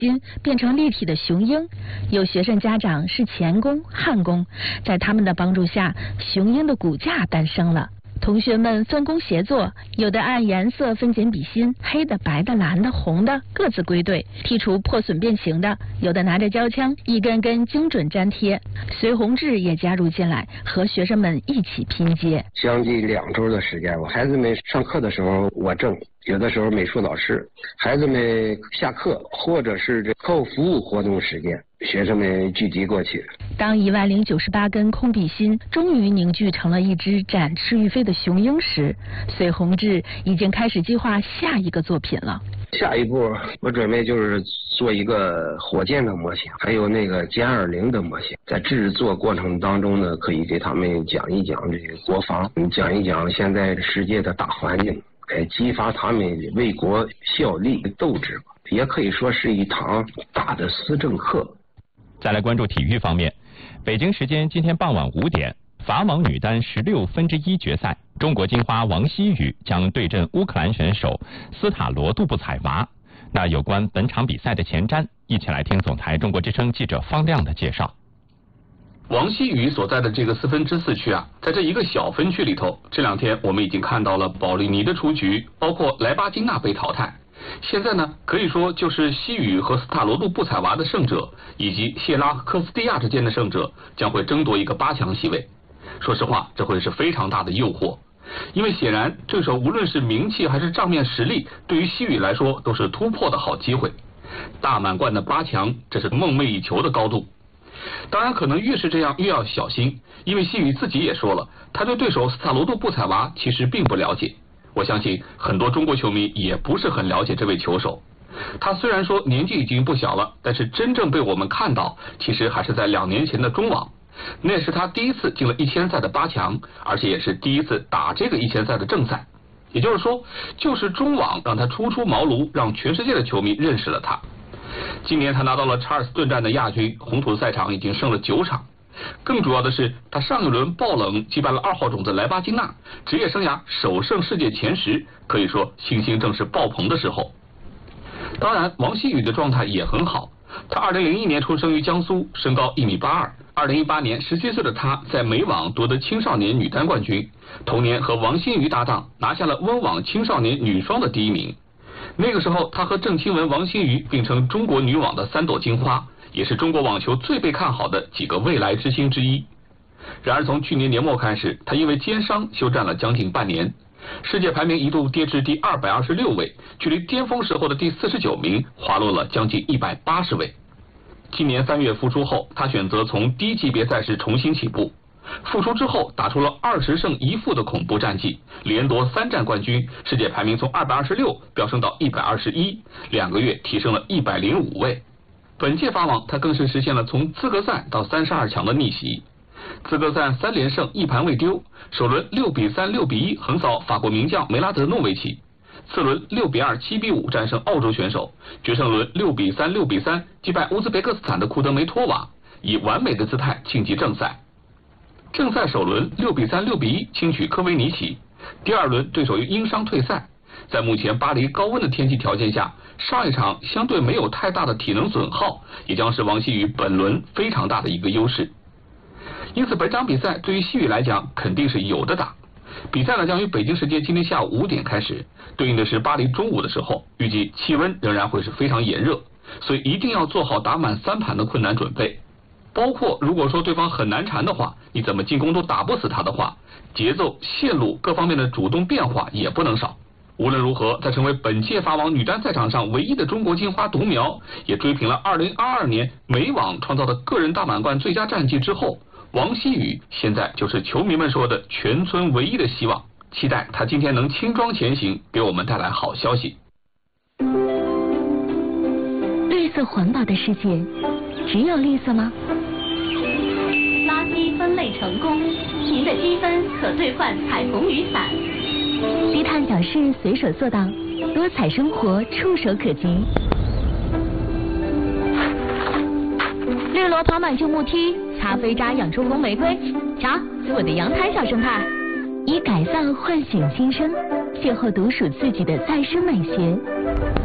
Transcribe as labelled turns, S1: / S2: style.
S1: 心变成立体的雄鹰。有学生家长是钳工、焊工，在他们的帮助下，雄鹰的骨架诞生了。同学们分工协作，有的按颜色分拣笔芯，黑的、白的、蓝的、红的各自归队，剔除破损变形的；有的拿着胶枪，一根根精准粘贴。隋宏志也加入进来，和学生们一起拼接。
S2: 将近2周的时间，孩子们上课的时候我正，有的时候美术老师，孩子们下课或者是这课后服务活动时间，学生们聚集过去。
S1: 当10098根空笔芯终于凝聚成了一只展翅欲飞的雄鹰时，隋宏志已经开始计划下一个作品了。
S2: 下一步我准备就是做一个火箭的模型，还有那个歼20的模型。在制作过程当中呢，可以给他们讲一讲这个国防，讲一讲现在世界的大环境，激发他们为国效力的斗志，也可以说是一堂大的思政课。
S3: 再来关注体育方面，北京时间今天傍晚5点，法网女单16分之1决赛，中国金花王希雨将对阵乌克兰选手斯塔罗杜布采娃。那有关本场比赛的前瞻，一起来听总台中国之声记者方亮的介绍。
S4: 王希雨所在的这个4分之4区啊，在这一个小分区里头，这2天我们已经看到了保利尼的出局，包括莱巴金娜被淘汰。现在呢，可以说就是希雨和斯塔罗杜布采娃的胜者，以及谢拉和科斯蒂亚之间的胜者，将会争夺一个8强席位。说实话，这会是非常大的诱惑，因为显然对手无论是名气还是账面实力，对于希雨来说都是突破的好机会。大满贯的8强，这是梦寐以求的高度。当然，可能越是这样越要小心，因为希雨自己也说了，他对对手斯塔罗杜布采娃其实并不了解。我相信很多中国球迷也不是很了解这位球手。他虽然说年纪已经不小了，但是真正被我们看到，其实还是在2年前的中网。那是他第一次进了1000赛的8强，而且也是第一次打这个1000赛的正赛。也就是说，就是中网让他初出茅庐，让全世界的球迷认识了他。今年他拿到了查尔斯顿站的亚军，红土赛场已经胜了9场。更主要的是，他上一轮爆冷击败了2号种子莱巴金娜，职业生涯首胜世界前10，可以说信心正是爆棚的时候。当然，王希雨的状态也很好，他2001年出生于江苏，身高1.82米，2018年17岁的他在美网夺得青少年女单冠军，同年和王欣瑜搭档拿下了温网青少年女双的第1名。那个时候，他和郑钦文、王欣瑜并称中国女网的3朵金花，也是中国网球最被看好的几个未来之星之一。然而从去年年末开始，他因为肩伤休战了将近半年，世界排名一度跌至第226位，距离巅峰时候的第49名滑落了将近180位。今年3月复出后，他选择从低级别赛事重新起步。复出之后打出了20胜1负的恐怖战绩，连夺3战冠军，世界排名从226飙升到121，2个月提升了105位。本届法网他更是实现了从资格赛到32强的逆袭。资格赛3连胜1盘未丢，首轮6比3、6比1横扫法国名将梅拉德诺维奇，次轮6比2、7比5战胜澳洲选手，决胜轮6比3、6比3击败乌兹别克斯坦的库德梅托娃，以完美的姿态晋级正赛。正赛首轮6比3、6比1轻取科维尼奇，第2轮对手于因伤退赛。在目前巴黎高温的天气条件下，上一场相对没有太大的体能损耗，也将是王希雨本轮非常大的一个优势。因此本场比赛对于希雨来讲肯定是有的打。比赛呢将于北京时间今天下午5点开始，对应的是巴黎中午的时候，预计气温仍然会是非常炎热，所以一定要做好打满3盘的困难准备。包括如果说对方很难缠的话，你怎么进攻都打不死他的话，节奏、线路各方面的主动变化也不能少。无论如何，在成为本届法网女单赛场上唯一的中国金花独苗，也追平了2022年美网创造的个人大满贯最佳战绩之后，王希雨现在就是球迷们说的全村唯一的希望，期待她今天能轻装前行，给我们带来好消息。
S5: 绿色环保的世界，只有绿色吗？
S6: 垃圾分类成功，您的积分可兑换彩虹雨伞。
S5: 低碳小事随手做到，多彩生活触手可及。绿萝跑满旧木梯，擦飞渣养出红玫瑰。瞧，我的阳台小生态。以改造唤醒新生，邂逅独属自己的再生美学。